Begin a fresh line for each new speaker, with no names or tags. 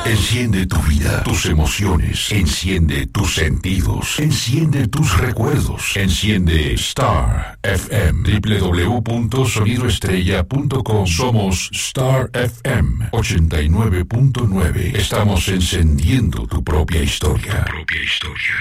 Enciende tu vida, tus emociones. Enciende tus sentidos. Enciende tus recuerdos. Enciende Star FM. www.sonidoestrella.com. Somos Star FM 89.9. Estamos encendiendo tu propia historia.